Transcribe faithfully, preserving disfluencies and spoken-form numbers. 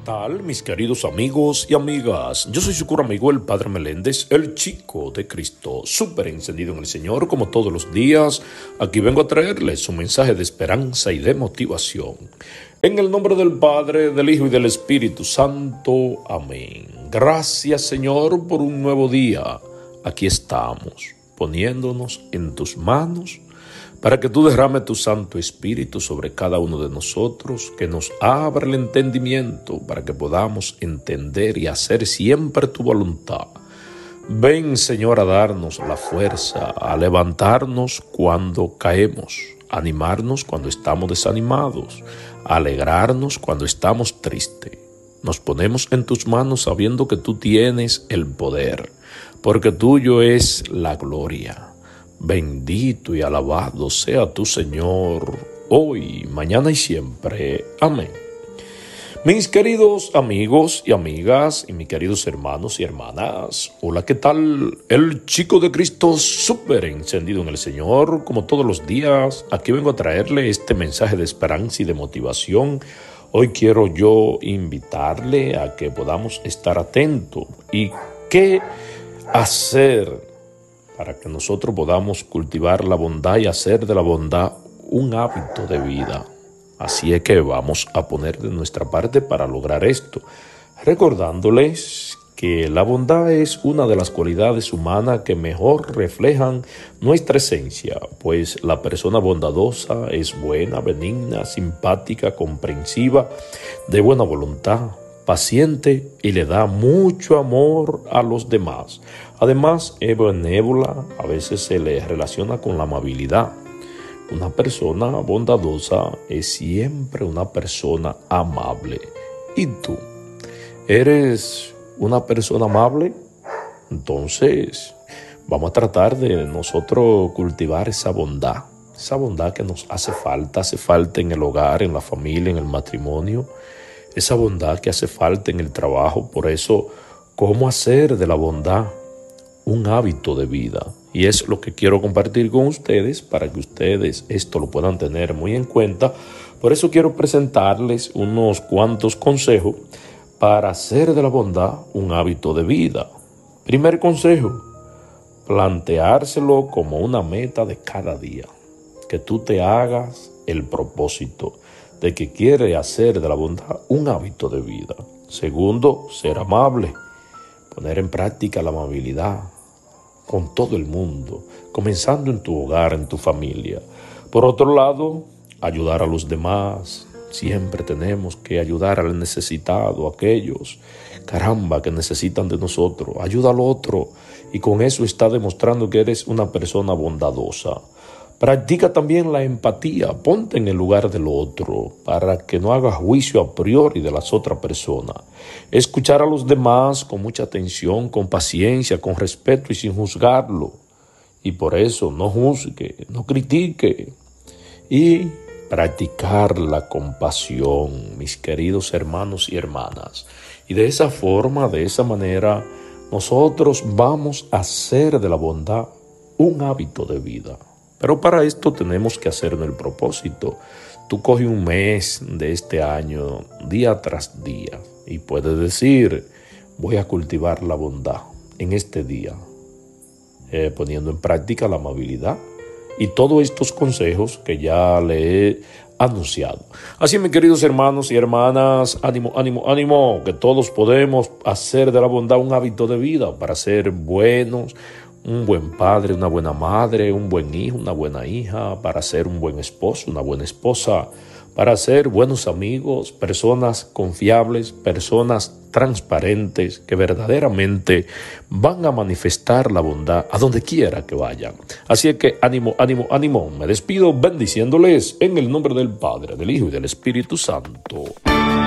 tal, mis queridos amigos y amigas? Yo soy su cura amigo, el Padre Meléndez, el chico de Cristo, súper encendido en el Señor, como todos los días. Aquí vengo a traerles un mensaje de esperanza y de motivación. En el nombre del Padre, del Hijo y del Espíritu Santo. Amén. Gracias, Señor, por un nuevo día. Aquí estamos, poniéndonos en tus manos, para que tú derrames tu Santo Espíritu sobre cada uno de nosotros, que nos abra el entendimiento para que podamos entender y hacer siempre tu voluntad. Ven, Señor, a darnos la fuerza, a levantarnos cuando caemos, a animarnos cuando estamos desanimados, a alegrarnos cuando estamos tristes. Nos ponemos en tus manos sabiendo que tú tienes el poder, porque tuyo es la gloria. Bendito y alabado sea tu Señor, hoy, mañana y siempre. Amén. Mis queridos amigos y amigas, y mis queridos hermanos y hermanas, hola, ¿qué tal? El chico de Cristo, súper encendido en el Señor, como todos los días. Aquí vengo a traerle este mensaje de esperanza y de motivación. Hoy quiero yo invitarle a que podamos estar atentos y qué hacer para que nosotros podamos cultivar la bondad y hacer de la bondad un hábito de vida. Así es que vamos a poner de nuestra parte para lograr esto, recordándoles que la bondad es una de las cualidades humanas que mejor reflejan nuestra esencia, pues la persona bondadosa es buena, benigna, simpática, comprensiva, de buena voluntad, paciente y le da mucho amor a los demás. Además, es benévola, a veces se le relaciona con la amabilidad. Una persona bondadosa es siempre una persona amable. ¿Y tú? ¿Eres una persona amable? Entonces, vamos a tratar de nosotros cultivar esa bondad. Esa bondad que nos hace falta, hace falta en el hogar, en la familia, en el matrimonio. Esa bondad que hace falta en el trabajo. Por eso, ¿cómo hacer de la bondad un hábito de vida? Y es lo que quiero compartir con ustedes para que ustedes esto lo puedan tener muy en cuenta. Por eso quiero presentarles unos cuantos consejos para hacer de la bondad un hábito de vida. Primer consejo, planteárselo como una meta de cada día. Que tú te hagas el propósito de que quiere hacer de la bondad un hábito de vida. Segundo, ser amable. Poner en práctica la amabilidad con todo el mundo, comenzando en tu hogar, en tu familia. Por otro lado, ayudar a los demás. Siempre tenemos que ayudar al necesitado, a aquellos, caramba, que necesitan de nosotros. Ayuda al otro y con eso está demostrando que eres una persona bondadosa. Practica también la empatía, ponte en el lugar del otro para que no hagas juicio a priori de las otras personas. Escuchar a los demás con mucha atención, con paciencia, con respeto y sin juzgarlo. Y por eso no juzgue, no critique. Y practicar la compasión, mis queridos hermanos y hermanas. Y de esa forma, de esa manera, nosotros vamos a hacer de la bondad un hábito de vida. Pero para esto tenemos que hacernos el propósito. Tú coges un mes de este año, día tras día, y puedes decir, voy a cultivar la bondad en este día, eh, poniendo en práctica la amabilidad y todos estos consejos que ya le he anunciado. Así, mis queridos hermanos y hermanas, ánimo, ánimo, ánimo, que todos podemos hacer de la bondad un hábito de vida para ser buenos, un buen padre, una buena madre, un buen hijo, una buena hija, para ser un buen esposo, una buena esposa, para ser buenos amigos, personas confiables, personas transparentes que verdaderamente van a manifestar la bondad a donde quiera que vayan. Así es que ánimo, ánimo, ánimo. Me despido bendiciéndoles en el nombre del Padre, del Hijo y del Espíritu Santo.